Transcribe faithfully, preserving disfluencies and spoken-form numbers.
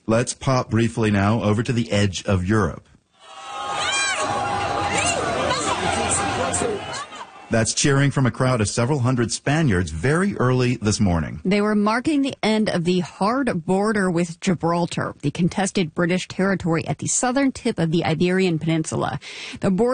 Let's pop briefly now over to the edge of Europe. That's cheering from a crowd of several hundred Spaniards very early this morning. They were marking the end of the hard border with Gibraltar, the contested British territory at the southern tip of the Iberian Peninsula. The border